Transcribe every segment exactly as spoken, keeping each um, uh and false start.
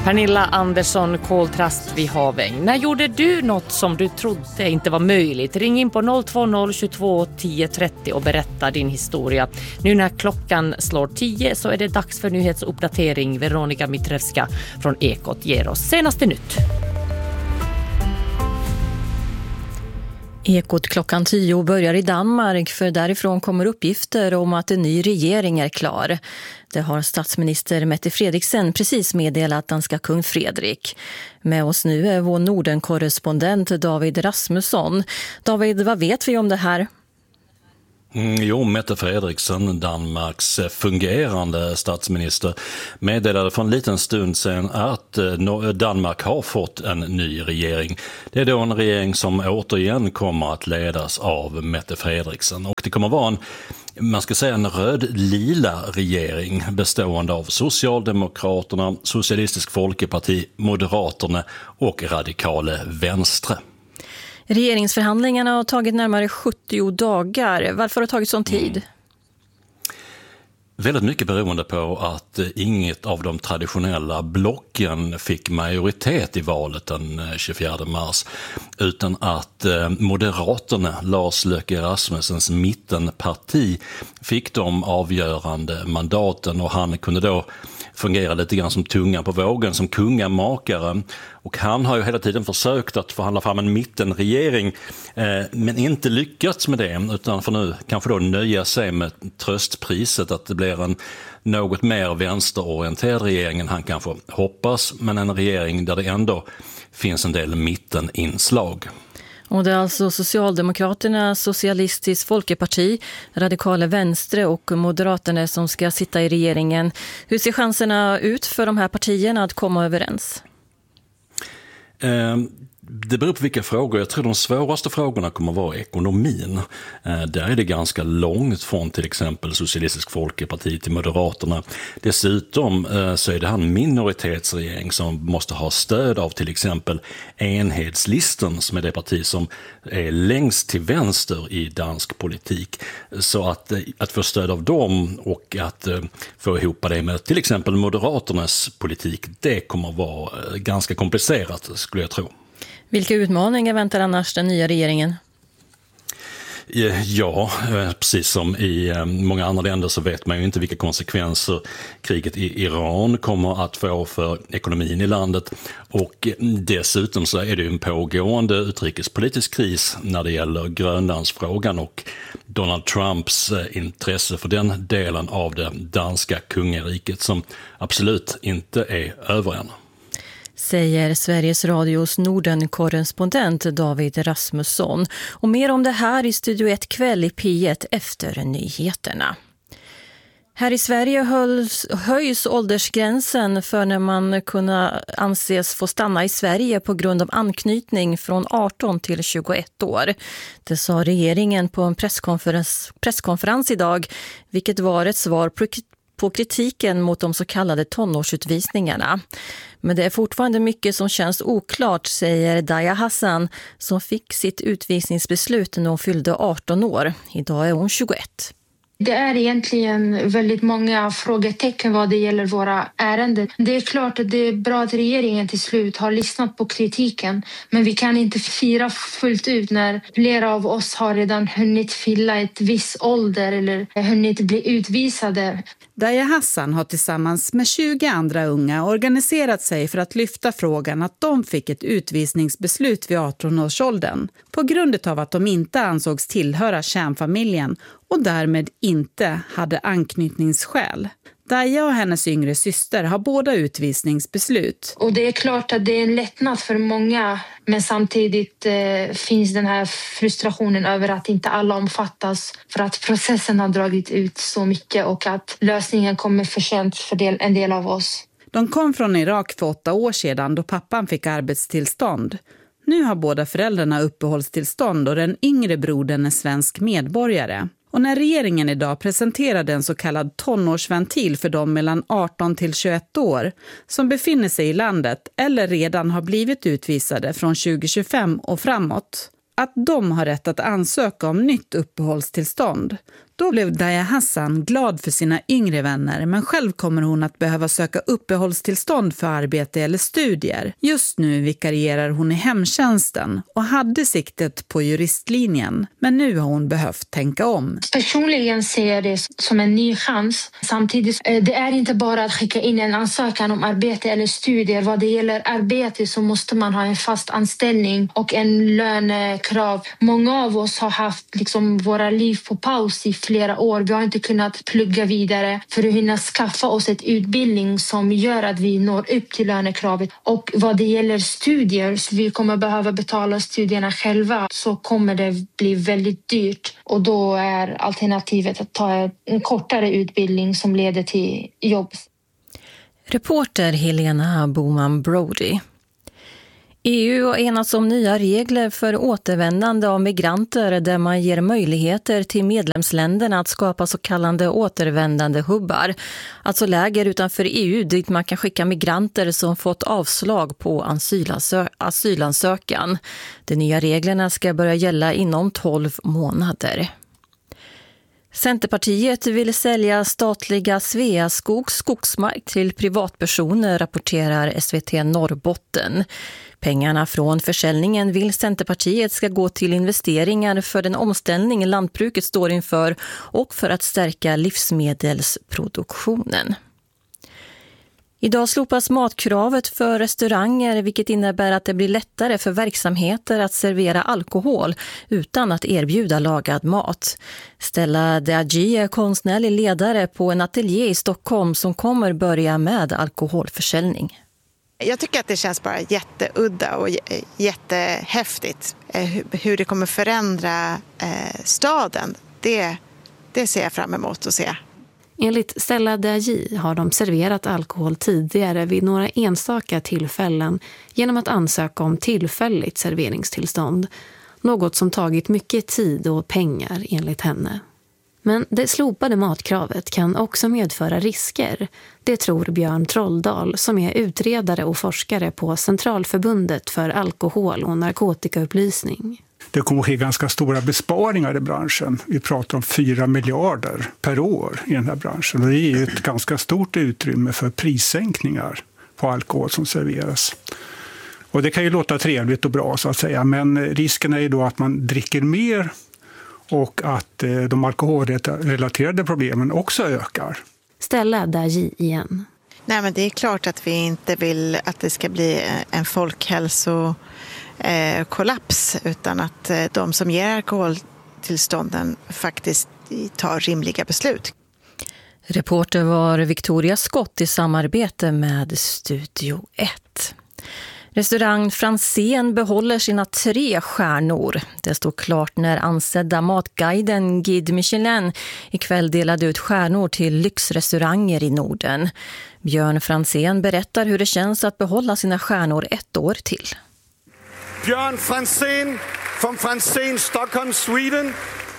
Pernilla Andersson, koltrast vid Haväng. När gjorde du något som du trodde inte var möjligt? Ring in på noll två noll tjugotvå tio trettio och berätta din historia. Nu när klockan slår tio så är det dags för nyhetsuppdatering. Veronika Mitrevska från Ekot ger oss senaste nytt. Ekot klockan tio börjar i Danmark, för därifrån kommer uppgifter om att en ny regering är klar. Det har statsminister Mette Frederiksen precis meddelat danska kung Fredrik. Med oss nu är vår Norden-korrespondent David Rasmusson. David, vad vet vi om det här? Mm, jo, Mette Frederiksen, Danmarks fungerande statsminister, meddelade för en liten stund sedan att Danmark har fått en ny regering. Det är då en regering som återigen kommer att ledas av Mette Frederiksen, och det kommer vara en Man ska säga en röd-lila regering bestående av Socialdemokraterna, Socialistisk Folkeparti, Moderaterna och Radikale Venstre. Regeringsförhandlingarna har tagit närmare sjuttio dagar. Varför har det tagit sån tid? Mm. Väldigt mycket beroende på att inget av de traditionella blocken fick majoritet i valet den tjugofjärde mars, utan att Moderaterna, Lars Løkke Rasmussens mittenparti, fick de avgörande mandaten, och han kunde då fungera lite grann som tungan på vågen, som kungamakare. Och han har ju hela tiden försökt att förhandla fram en mittenregering, eh, men inte lyckats med det, utan får nu kanske då nöja sig med tröstpriset att det blir en något mer vänsterorienterad regering än han kanske hoppas, men en regering där det ändå finns en del mitteninslag. Och det är alltså Socialdemokraterna, Socialistisk Folkeparti, Radikale Venstre och Moderaterna som ska sitta i regeringen. Hur ser chanserna ut för de här partierna att komma överens? Eh, det beror på vilka frågor. Jag tror de svåraste frågorna kommer att vara ekonomin. Eh, där är det ganska långt från till exempel Socialistisk Folkeparti till Moderaterna. Dessutom eh, så är det en minoritetsregering som måste ha stöd av till exempel Enhedslisten, som är det parti som är längst till vänster i dansk politik. Så att, att få stöd av dem och att eh, få ihop det med till exempel Moderaternas politik, det kommer att vara eh, ganska komplicerat, skulle jag tro. Vilka utmaningar väntar annars den nya regeringen? Ja, precis som i många andra länder så vet man ju inte vilka konsekvenser kriget i Iran kommer att få för ekonomin i landet, och dessutom så är det ju en pågående utrikespolitisk kris när det gäller Grönlandsfrågan och Donald Trumps intresse för den delen av det danska kungariket som absolut inte är över än. Säger Sveriges Radios Norden-korrespondent David Rasmusson. Och mer om det här i Studio ett kväll i P ett efter nyheterna. Här i Sverige hölls, höjs åldersgränsen för när man kunna anses få stanna i Sverige på grund av anknytning från arton till tjugoett år. Det sa regeringen på en presskonferens, presskonferens idag, vilket var ett svar på på kritiken mot de så kallade tonårsutvisningarna. Men det är fortfarande mycket som känns oklart, säger Daya Hassan, som fick sitt utvisningsbeslut när hon fyllde arton år. Idag är hon tjugoett. Det är egentligen väldigt många frågetecken vad det gäller våra ärenden. Det är klart att det är bra att regeringen till slut har lyssnat på kritiken, men vi kan inte fira fullt ut när flera av oss har redan hunnit fylla ett viss ålder eller hunnit bli utvisade. Daya Hassan har tillsammans med tjugo andra unga organiserat sig för att lyfta frågan att de fick ett utvisningsbeslut vid arton-årsåldern på grund av att de inte ansågs tillhöra kärnfamiljen och därmed inte hade anknytningsskäl. Daya och hennes yngre syster har båda utvisningsbeslut. Och det är klart att det är en lättnad för många, men samtidigt eh, finns den här frustrationen över att inte alla omfattas för att processen har dragit ut så mycket och att lösningen kommer för sent för del, en del av oss. De kom från Irak för åtta år sedan då pappan fick arbetstillstånd. Nu har båda föräldrarna uppehållstillstånd och den yngre brodern är svensk medborgare. Och när regeringen idag presenterade en så kallad tonårsventil för dem mellan arton till tjugoett år som befinner sig i landet eller redan har blivit utvisade från tjugo tjugofem och framåt, att de har rätt att ansöka om nytt uppehållstillstånd, Då blev Daya Hassan glad för sina yngre vänner, men själv kommer hon att behöva söka uppehållstillstånd för arbete eller studier. Just nu vikarierar hon i hemtjänsten och hade siktet på juristlinjen, men nu har hon behövt tänka om. Personligen ser jag det som en ny chans. Samtidigt, det är inte bara att skicka in en ansökan om arbete eller studier. Vad det gäller arbete så måste man ha en fast anställning och en lönekrav. Många av oss har haft liksom våra liv på paus i flera år. Vi har inte kunnat plugga vidare för att hinna skaffa oss ett utbildning som gör att vi når upp till lönekravet. Och vad det gäller studier, så vi kommer behöva betala studierna själva, så kommer det bli väldigt dyrt. Och då är alternativet att ta en kortare utbildning som leder till jobb. Reporter Helena Boman Brody. E U har enats om nya regler för återvändande av migranter där man ger möjligheter till medlemsländerna att skapa så kallade återvändande hubbar. Alltså läger utanför E U dit man kan skicka migranter som fått avslag på asylansö- asylansökan. De nya reglerna ska börja gälla inom tolv månader. Centerpartiet vill sälja statliga Sveaskogs skogsmark till privatpersoner, rapporterar S V T Norrbotten. Pengarna från försäljningen vill Centerpartiet ska gå till investeringar för den omställning lantbruket står inför och för att stärka livsmedelsproduktionen. Idag slopas matkravet för restauranger, vilket innebär att det blir lättare för verksamheter att servera alkohol utan att erbjuda lagad mat. Stella Deagi är konstnärlig ledare på en ateljé i Stockholm som kommer börja med alkoholförsäljning. Jag tycker att det känns bara jätteudda och jättehäftigt. Hur det kommer förändra staden, det, det ser jag fram emot att se. Enligt Stella Deagi har de serverat alkohol tidigare vid några enstaka tillfällen genom att ansöka om tillfälligt serveringstillstånd. Något som tagit mycket tid och pengar enligt henne. Men det slopade matkravet kan också medföra risker. Det tror Björn Trolldal som är utredare och forskare på Centralförbundet för alkohol- och narkotikaupplysning. Det kommer att ske ganska stora besparingar i branschen. Vi pratar om fyra miljarder per år i den här branschen. Och det är ju ett ganska stort utrymme för prissänkningar på alkohol som serveras. Och det kan ju låta trevligt och bra så att säga. Men risken är ju då att man dricker mer och att de alkoholrelaterade problemen också ökar. Stella Deagi igen. Nej, men det är klart att vi inte vill att det ska bli en folkhälso Eh, kollaps, utan att eh, de som ger alkoholtillstånden faktiskt tar rimliga beslut. Reporter var Victoria Skott i samarbete med Studio ett. Restaurang Franzén behåller sina tre stjärnor. Det stod klart när ansedda matguiden Guide Michelin ikväll delade ut stjärnor till lyxrestauranger i Norden. Björn Franzén berättar hur det känns att behålla sina stjärnor ett år till. Björn Franzén från Franzén, Stockholm, Sweden.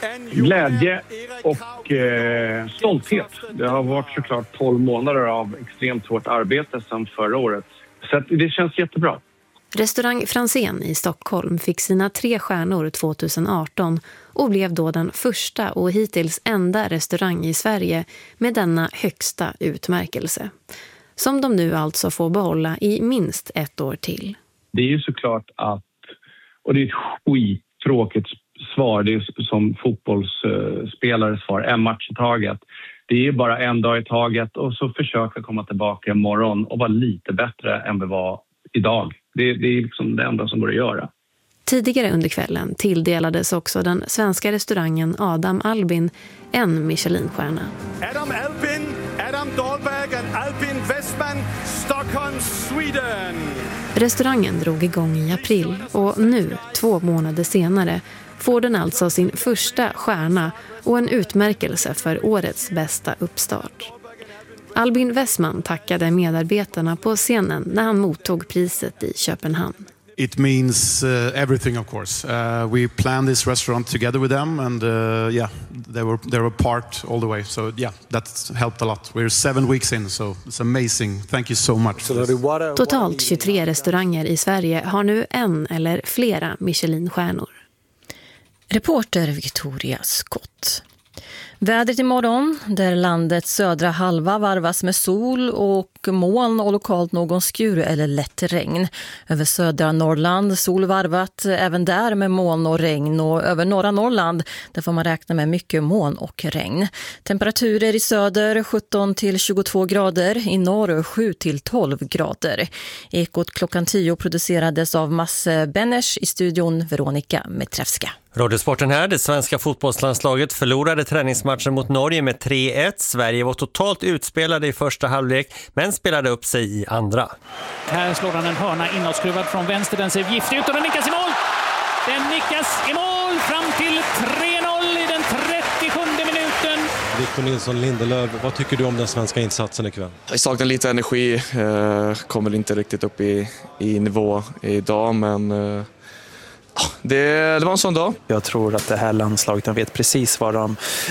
Glädje och eh, stolthet. Det har varit såklart tolv månader av extremt hårt arbete sedan förra året. Så att det känns jättebra. Restaurang Franzén i Stockholm fick sina tre stjärnor tjugoarton och blev då den första och hittills enda restaurang i Sverige med denna högsta utmärkelse. Som de nu alltså får behålla i minst ett år till. Det är ju såklart att, och det är ett skittråkigt svar, det är som fotbollsspelares svar, en match i taget. Det är bara en dag i taget och så försöka komma tillbaka imorgon och vara lite bättre än vi var idag. Det, det är liksom det enda som går att göra. Tidigare under kvällen tilldelades också den svenska restaurangen Adam Albin en Michelinstjärna. Adam Albin, Adam Dahlberg och Albin Westman, Stockholm, Sweden. Restaurangen drog igång i april och nu, två månader senare, får den alltså sin första stjärna och en utmärkelse för årets bästa uppstart. Albin Westman tackade medarbetarna på scenen när han mottog priset i Köpenhamn. It means uh, everything, of course. Uh, we planned this restaurant together with them, and uh, yeah, they were they were part all the way. So yeah, that's helped a lot. We're seven weeks in, so it's amazing. Thank you so much. Totalt tjugotre restauranger i Sverige har nu en eller flera Michelinstjärnor. Reporter Victoria Skott. Vädret imorgon, där landets södra halva varvas med sol och moln och lokalt någon skur eller lätt regn. Över södra Norrland sol varvat även där med moln och regn, och över norra Norrland där får man räkna med mycket moln och regn. Temperaturer i söder sjutton till tjugotvå grader, i norr sju till tolv grader. Ekot klockan tio producerades av Masse Benners, i studion Veronika Metrevska. Radiosporten här. Det svenska fotbollslandslaget förlorade träningsmatchen mot Norge med tre ett. Sverige var totalt utspelade i första halvlek men spelade upp sig i andra. Här slår han en hörna inåtskruvad från vänster. Den ser giftig ut och den nickas i mål. Den nickas i mål fram till tre noll i den trettiosjunde minuten. Victor Nilsson Lindelöf, vad tycker du om den svenska insatsen ikväll? Jag saknar lite energi. Kommer inte riktigt upp i, i nivå idag, men... Det, det var en sån dag. Jag tror att det här landslaget, de vet precis vad de